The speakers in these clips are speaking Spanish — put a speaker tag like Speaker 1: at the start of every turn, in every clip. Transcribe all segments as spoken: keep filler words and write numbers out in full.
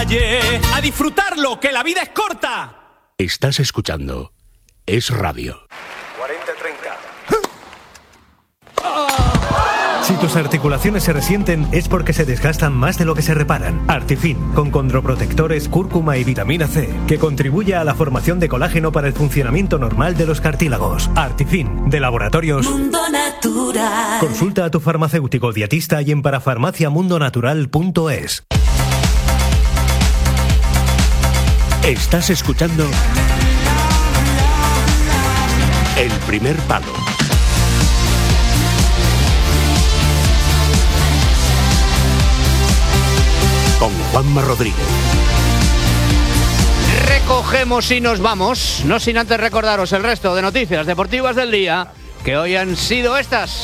Speaker 1: Valle. ¡A disfrutarlo, que la vida es corta!
Speaker 2: Estás escuchando Es Radio.
Speaker 3: cuarenta treinta.
Speaker 4: Si tus articulaciones se resienten es porque se desgastan más de lo que se reparan. Artifin, con condroprotectores, cúrcuma y vitamina C, que contribuye a la formación de colágeno para el funcionamiento normal de los cartílagos. Artifin, de Laboratorios
Speaker 5: Mundo Natural.
Speaker 4: Consulta a tu farmacéutico dietista y en parafarmacia mundo natural punto es.
Speaker 2: Estás escuchando El Primer Palo. Con Juanma Rodríguez.
Speaker 6: Recogemos y nos vamos, no sin antes recordaros el resto de noticias deportivas del día, que hoy han sido estas.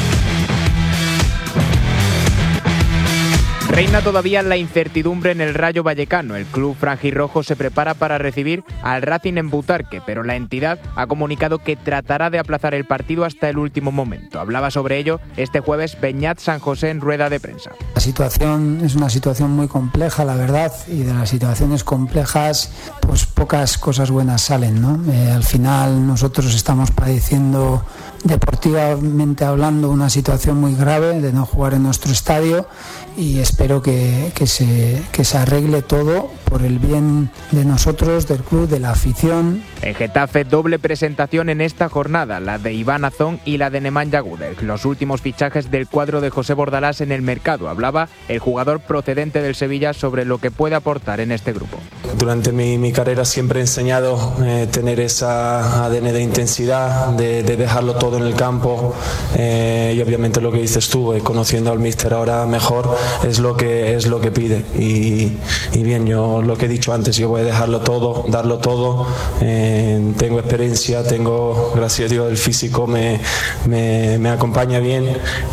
Speaker 7: Reina todavía la incertidumbre en el Rayo Vallecano. El club franjirrojo se prepara para recibir al Racing en Butarque, pero la entidad ha comunicado que tratará de aplazar el partido hasta el último momento. Hablaba sobre ello este jueves Beñat San José en rueda de prensa.
Speaker 8: La situación es una situación muy compleja, la verdad, y de las situaciones complejas, pues pocas cosas buenas salen, ¿no? Eh, al final nosotros estamos padeciendo, deportivamente hablando, una situación muy grave de no jugar en nuestro estadio y espero que, que, se, que se arregle todo por el bien de nosotros, del club, de la afición.
Speaker 7: En Getafe, doble presentación en esta jornada, la de Iván Azón y la de Nemanja Gudel, los últimos fichajes del cuadro de José Bordalás en el mercado. Hablaba el jugador procedente del Sevilla sobre lo que puede aportar en este grupo.
Speaker 9: Durante mi, mi carrera siempre he enseñado eh, tener esa A D N de intensidad, de, de dejarlo todo en el campo, eh, y obviamente lo que dices tú, eh, conociendo al míster ahora mejor, es lo que es lo que pide y, y bien, yo lo que he dicho antes, yo voy a dejarlo todo, darlo todo, eh, tengo experiencia, tengo, gracias a Dios, el físico me, me, me acompaña bien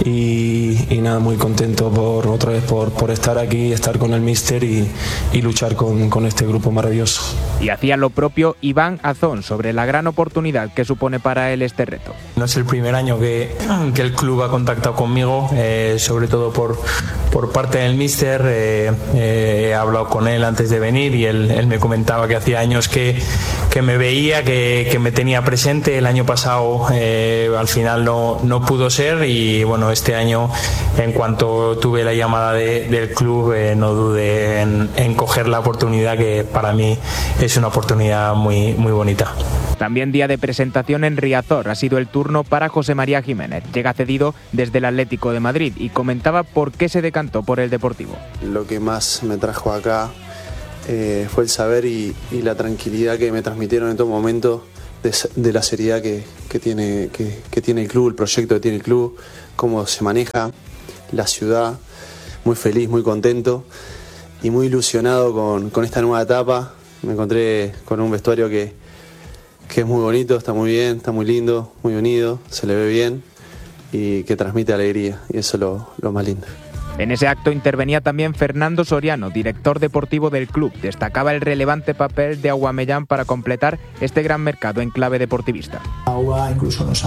Speaker 9: y, y nada, muy contento por otra vez por, por estar aquí, estar con el míster y, y luchar con, con este grupo maravilloso.
Speaker 7: Y hacía lo propio Iván Azón sobre la gran oportunidad que supone para él este reto.
Speaker 10: No es el primer año que, que el club ha contactado conmigo, eh, sobre todo por, por parte del míster. Eh, eh, he hablado con él antes de venir y él, él me comentaba que hacía años que, que me veía, que, que me tenía presente. El año pasado eh, al final no, no pudo ser y bueno, este año, en cuanto tuve la llamada de, del club, eh, no dudé en, en coger la oportunidad, que para mí es una oportunidad muy, muy bonita.
Speaker 7: También día de presentación en Riazor. Ha sido el turno para José María Jiménez. Llega cedido desde el Atlético de Madrid y comentaba por qué se decantó por el Deportivo.
Speaker 11: Lo que más me trajo acá eh, fue el saber y, y la tranquilidad que me transmitieron en todo momento de, de la seriedad que, que, tiene, que, que tiene el club, el proyecto que tiene el club, cómo se maneja la ciudad. Muy feliz, muy contento y muy ilusionado con, con esta nueva etapa. Me encontré con un vestuario que, que es muy bonito, está muy bien, está muy lindo, muy unido, se le ve bien y que transmite alegría, y eso es lo, lo más lindo.
Speaker 7: En ese acto intervenía también Fernando Soriano, director deportivo del club. Destacaba el relevante papel de Aguamellán para completar este gran mercado en clave deportivista.
Speaker 12: Agua incluso nos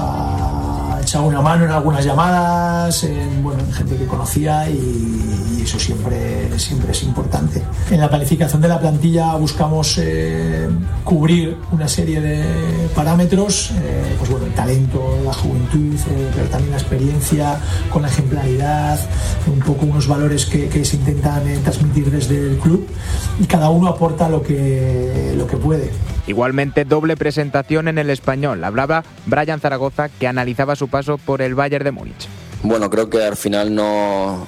Speaker 12: ha echado una mano en algunas llamadas, en, bueno, en gente que conocía, y, y eso siempre, siempre es importante. En la planificación de la plantilla buscamos eh, cubrir una serie de parámetros, eh, pues bueno, el talento, la juventud, eh, pero también la experiencia, con la ejemplaridad, un poco unos valores que, que se intentan eh, transmitir desde el club, y cada uno aporta lo que, lo que puede.
Speaker 7: Igualmente, doble presentación en el Español. Hablaba Brian Zaragoza, que analizaba su paso por el Bayern de Múnich.
Speaker 13: Bueno, creo que al final no,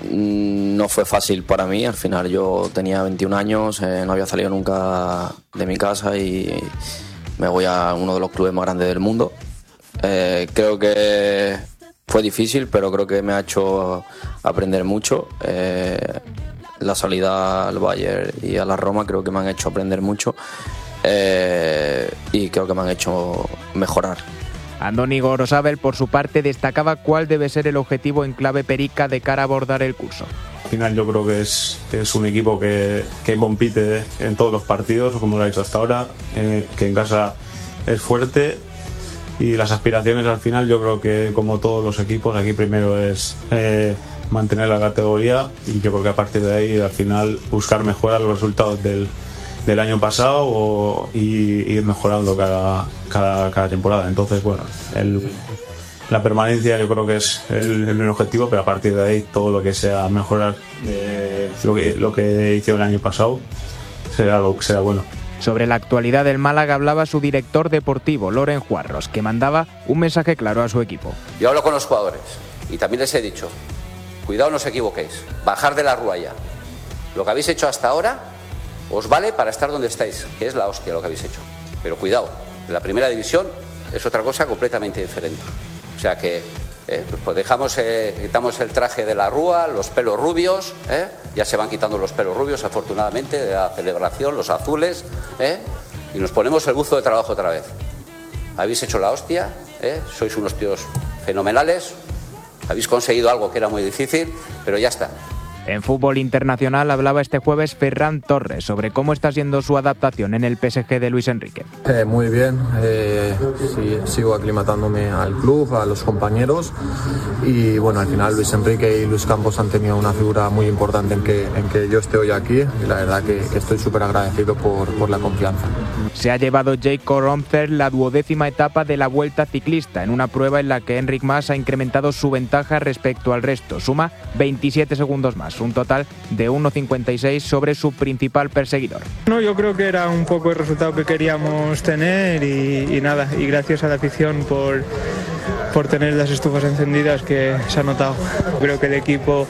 Speaker 13: no fue fácil para mí. Al final yo tenía veintiún años, eh, no había salido nunca de mi casa y me voy a uno de los clubes más grandes del mundo. Eh, creo que fue difícil, pero creo que me ha hecho aprender mucho. Eh, la salida al Bayern y a la Roma creo que me han hecho aprender mucho, eh, y creo que me han hecho mejorar.
Speaker 7: Andoni Gorosabel, por su parte, destacaba cuál debe ser el objetivo en clave perica de cara a abordar el curso.
Speaker 14: Al final yo creo que es, que es un equipo que, que compite en todos los partidos, como lo ha hecho hasta ahora, eh, que en casa es fuerte. Y las aspiraciones al final, yo creo que como todos los equipos, aquí primero es eh, mantener la categoría y yo creo que a partir de ahí al final buscar mejorar los resultados del, del año pasado o, y ir mejorando cada, cada, cada temporada. Entonces, bueno, el, la permanencia yo creo que es el, el objetivo, pero a partir de ahí todo lo que sea mejorar eh, lo, que, lo que hicieron el año pasado será, lo, será bueno.
Speaker 7: Sobre la actualidad del Málaga hablaba su director deportivo, Loren Juarros, que mandaba un mensaje claro a su equipo.
Speaker 3: Yo hablo con los jugadores y también les he dicho, cuidado, no os equivoquéis, bajar de la rúa ya. Lo que habéis hecho hasta ahora os vale para estar donde estáis, que es la hostia lo que habéis hecho. Pero cuidado, la primera división es otra cosa completamente diferente. O sea que eh, pues dejamos, eh, quitamos el traje de la rúa, los pelos rubios, eh, ya se van quitando los pelos rubios afortunadamente de la celebración, los azules, eh, y nos ponemos el buzo de trabajo otra vez. Habéis hecho la hostia, eh, sois unos tíos fenomenales, habéis conseguido algo que era muy difícil, pero ya está.
Speaker 7: En fútbol internacional hablaba este jueves Ferran Torres sobre cómo está siendo su adaptación en el P S G de Luis Enrique.
Speaker 15: Eh, muy bien, eh, sí, sigo aclimatándome al club, a los compañeros y bueno, al final Luis Enrique y Luis Campos han tenido una figura muy importante en que, en que yo esté hoy aquí y la verdad que, que estoy súper agradecido por, por la confianza.
Speaker 7: Se ha llevado Jacob Romfer la duodécima etapa de la Vuelta Ciclista, en una prueba en la que Enric Mas ha incrementado su ventaja respecto al resto, suma veintisiete segundos más, un total de uno cincuenta y seis sobre su principal perseguidor.
Speaker 16: No, yo creo que era un poco el resultado que queríamos tener y, y nada, y gracias a la afición por, por tener las estufas encendidas que se ha notado. Creo que el equipo,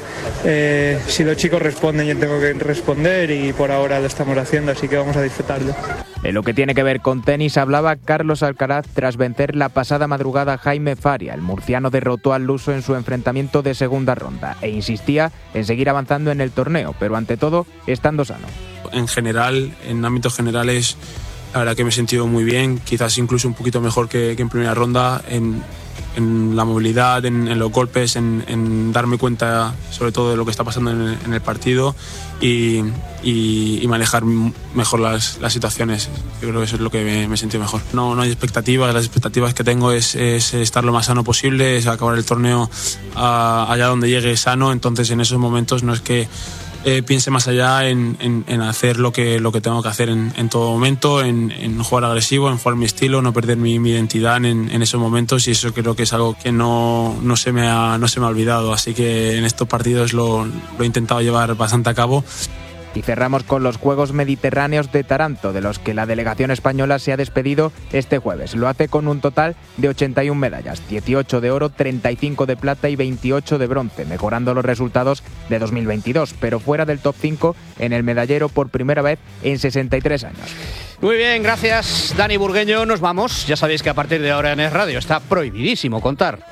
Speaker 16: eh, si los chicos responden, yo tengo que responder y por ahora lo estamos haciendo, así que vamos a disfrutarlo.
Speaker 7: En lo que tiene que ver con tenis hablaba Carlos Alcaraz tras vencer la pasada madrugada a Jaime Faria. El murciano derrotó al luso en su enfrentamiento de segunda ronda e insistía en seguir avanzando en el torneo, pero ante todo estando sano.
Speaker 17: En general, en ámbitos generales, la verdad que me he sentido muy bien, quizás incluso un poquito mejor que, que en primera ronda, en, en la movilidad, en, en los golpes, en, en darme cuenta sobre todo de lo que está pasando en el, en el partido y, y, y manejar mejor las, las situaciones. Yo creo que eso es lo que me, me he sentido mejor. No, no hay expectativas, las expectativas que tengo es, es estar lo más sano posible, es acabar el torneo a, allá donde llegue sano, entonces en esos momentos no es que Eh, piense más allá en, en, en hacer lo que, lo que tengo que hacer en, en todo momento, en, en jugar agresivo, en jugar mi estilo, no perder mi, mi identidad en, en esos momentos, y eso creo que es algo que no, no, se me ha, no se me ha olvidado, así que en estos partidos lo, lo he intentado llevar bastante a cabo.
Speaker 7: Y cerramos con los Juegos Mediterráneos de Taranto, de los que la delegación española se ha despedido este jueves. Lo hace con un total de ochenta y una medallas, dieciocho de oro, treinta y cinco de plata y veintiocho de bronce, mejorando los resultados de dos mil veintidós, pero fuera del top cinco en el medallero por primera vez en sesenta y tres años.
Speaker 6: Muy bien, gracias Dani Burgueño, nos vamos. Ya sabéis que a partir de ahora en Es Radio está prohibidísimo contar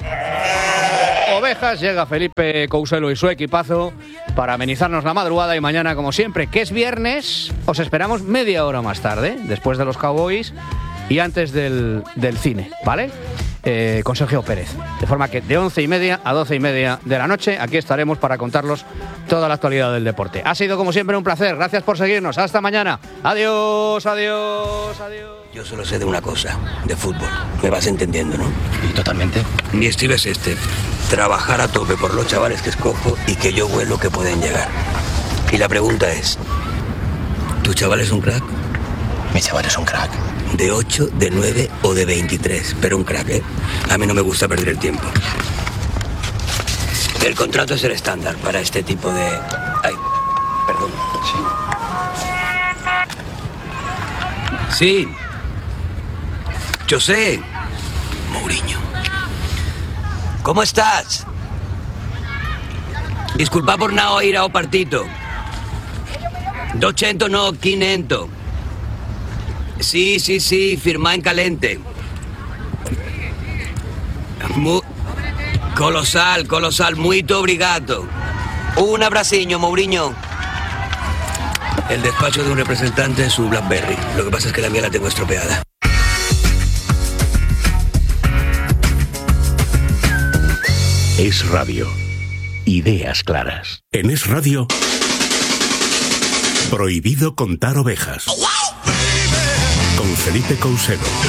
Speaker 6: ovejas. Llega Felipe Couselo y su equipazo para amenizarnos la madrugada, y mañana, como siempre, que es viernes, os esperamos media hora más tarde, después de los Cowboys y antes del, del cine, ¿vale? Eh, con Sergio Pérez. De forma que de once y media a doce y media de la noche aquí estaremos para contarlos toda la actualidad del deporte. Ha sido, como siempre, un placer. Gracias por seguirnos. Hasta mañana. Adiós, adiós, adiós.
Speaker 18: Yo solo sé de una cosa, de fútbol. Me vas entendiendo, ¿no?
Speaker 19: Y totalmente.
Speaker 18: Mi estilo es este: trabajar a tope por los chavales que escojo y que yo vuelo que pueden llegar. Y la pregunta es, ¿tu chaval es un crack?
Speaker 19: Mi chaval es un crack.
Speaker 18: De ocho, de nueve o de veintitrés, pero un crack, ¿eh? A mí no me gusta perder el tiempo. El contrato es el estándar para este tipo de... Ay, perdón. Sí. Sí. Yo sé. Mourinho. ¿Cómo estás? Disculpa por no ir a partito. doscientos no, quinientos. Sí, sí, sí, firma en calente. Mu- Colosal, colosal, muito obrigado. Un abraciño, Mourinho. El despacho de un representante es su BlackBerry. Lo que pasa es que la mía la tengo estropeada.
Speaker 2: Es Radio. Ideas claras. En Es Radio, prohibido contar ovejas. Con Felipe Couselo.